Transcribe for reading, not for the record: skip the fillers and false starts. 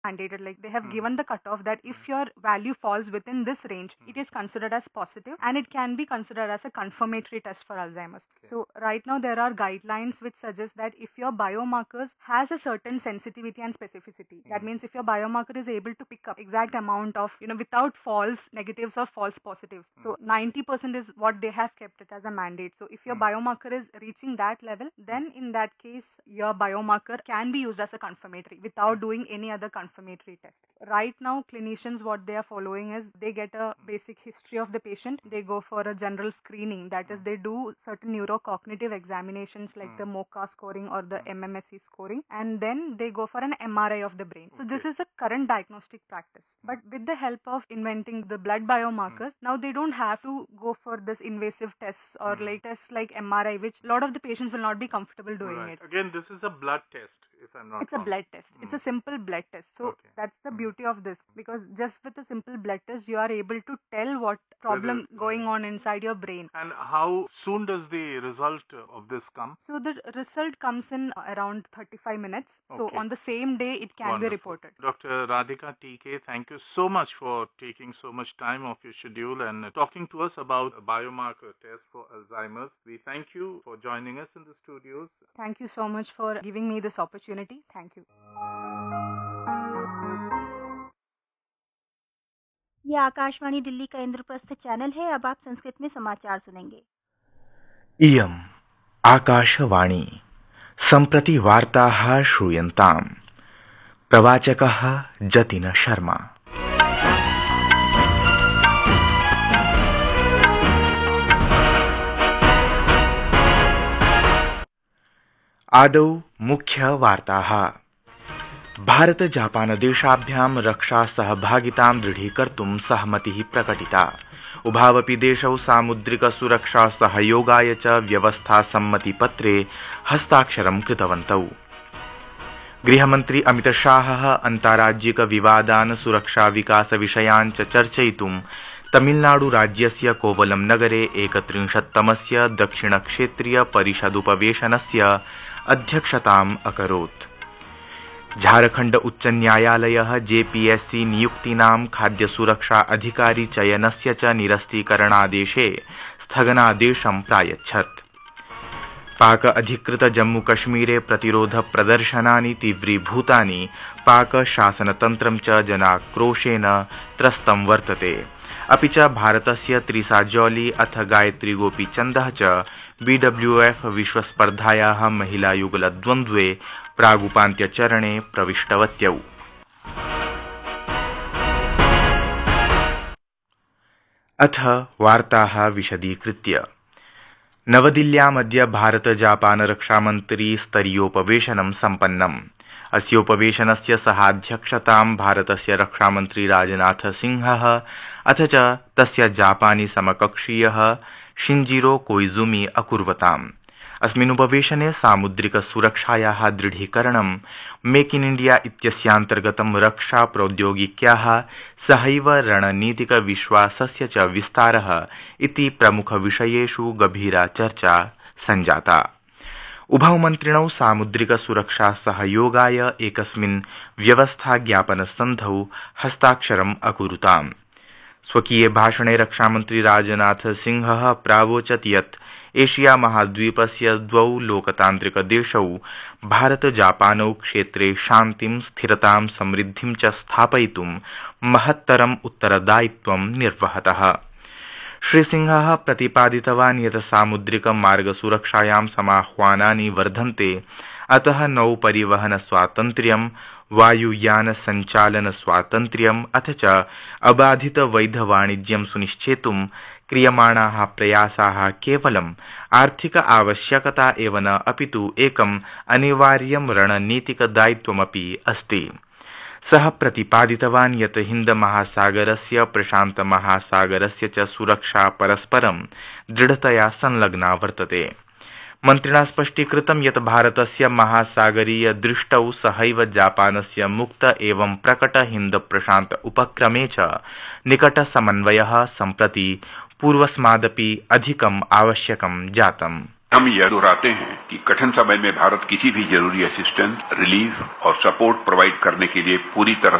mandated, like they have given the cutoff that if your value falls within this range, it is considered as positive and it can be considered as a confirmatory test for Alzheimer's. So right now there are guidelines which suggest that if your biomarkers has a certain sensitivity and specificity, that means if your biomarker is able to pick up exact amount of, without false negatives or false positives. So 90% is what they have kept it as a mandate. So if your biomarker is reaching that level, then in that case, your biomarker can be used as a confirmatory without doing any other confirmatory test. Right now, clinicians, what they are following is they get a basic history of the patient. They go for a general screening. That is, they do certain neurocognitive examinations like the MoCA scoring or the MMSE scoring, and then they go for an MRI of the brain. So this is a current diagnostic practice. But with the help of inventing the blood biomarkers, now they don't have to go for this invasive tests or like tests like MRI, which a lot of the patients will not be comfortable doing it. Again, this is a blood test, if I'm not It's wrong. a blood test. It's a simple blood test. So that's the beauty of this, because just with a simple blood test, you are able to tell what problem going on inside your brain. And how soon does the result of this come? So the result comes in around 35 minutes. So on the same day, it can be reported. Dr. Radhika TK, thank you so much for taking so much time off your schedule and talking to us about a biomarker test for Alzheimer's. We thank you for joining us in the studios. Thank you so much for giving me this opportunity. Thank you. ये आकाशवाणी दिल्ली का Indraprastha channel है। अब आप संस्कृत में समाचार सुनेंगे। इयम् आकाशवाणी सम्प्रति वार्ताः श्रूयन्ताम्। प्रवाचकः जतिन शर्मा। आदौ मुख्य वार्ताः। भारत जापान देशाभ्यां रक्षा सहभागितां दृढीकर्तुं सहमतिः प्रकटिता। उभावपि देशौ सामुद्रिक सुरक्षा सहयोगाय च व्यवस्था सम्मतिपत्रे हस्ताक्षरं कृतवन्तौ। गृहमन्त्री अमित शाहः अन्ताराज्यिक विवादान् सुरक्षा विकास विषयान् च चर्चयितुं तमिलनाडु राज्यस्य कोवलम नगरे 31तमस्य दक्षिण क्षेत्रीय परिषदुपवेशनस्य अध्यक्षताम् अकरोत्। झारखण्ड उच्च न्यायालयः जेपीएससी नियुक्तीनां खाद्य सुरक्षा अधिकारी चयनस्य च निरस्तीकरणादेशे स्थगनादेशं प्रायच्छत्। पाक अधिकृत जम्मूकश्मीरे प्रतिरोध प्रदर्शनानि तीव्रीभूतानि। पाक शासनतन्त्रं च जनाक्रोशेन त्रस्तं वर्तते। अपि च भारतस्य त्रिसा जौली अथ गायत्री गोपीचन्दः च बीडब्ल्यूएफ विश्वस्पर्धायाः महिलायुगलद्वन्द्वे प्रागुपान्त्यचरणे प्रविष्टवत्यौ। अथ वार्ताः विशदीकृत्य। नवदिल्ल्यामद्य भारत जापान रक्षामन्त्री स्तरीयोपवेशनं सम्पन्नम्। अस्योपवेशनस्य सहाध्यक्षतां भारतस्य रक्षामन्त्री राजनाथ सिंहः अथ च तस्य जापानी समकक्षीयः शिंजिरो कोइजुमी अकुर्वताम्। अस्मिन् उपवेशने सामुद्रिक सुरक्षायाः दृढीकरणं, मेक इन इंडिया इत्यस्यान्तर्गतं रक्षा प्रौद्योगिक्याः सहैव रणनीतिक विश्वासस्य च विस्तारः इति प्रमुखविषयेषु गभीरा चर्चा सञ्जाता। उभौ मन्त्रिणौ सामुद्रिक सुरक्षा सहयोगाय एकस्मिन् व्यवस्था ज्ञापन सन्धौ हस्ताक्षरम् अकुरुताम्। स्वकीये भाषणे रक्षामन्त्री राजनाथ सिंहः प्रावोचत् यत् एशिया महाद्वीपस्य द्वौ लोकतान्त्रिक देशौ भारत जापानौ क्षेत्रे शान्तिं, स्थिरतां, समृद्धिं च स्थापयितुं महत्तरम् उत्तरदायित्वं निर्वहतः। श्रीसिंहः प्रतिपादितवान् यत् सामुद्रिक मार्ग सुरक्षायां समाह्वानानि वर्धन्ते, अतः नौपरिवहन स्वातन्त्र्यं, वायुयान संचालन स्वातन्त्र्यम् अथ च अबाधित वैध वाणिज्यं सुनिश्चेतुं क्रियमाणाः प्रयासाः केवलम् आर्थिक आवश्यकता एव न अपितु एकम् अनिवार्यं रणनीतिक दायित्वमपि अस्ति। सः प्रतिपादितवान् यत् हिन्द महासागरस्य प्रशान्त महासागरस्य च सुरक्षा परस्परं दृढतया संलग्ना वर्तते। मन्त्रिणा स्पष्टीकृतं यत् भारतस्य महासागरीय दृष्टौ सहैव जापानस्य मुक्त एवं प्रकट हिन्द प्रशान्त उपक्रमे च निकट समन्वयः सम्प्रति पूर्वस्मादपि अधिकम् आवश्यकं जातम्। हम यह दोहराते हैं कि कठिन समय में भारत किसी भी जरूरी असिस्टेंस, रिलीफ और सपोर्ट प्रोवाइड करने के लिए पूरी तरह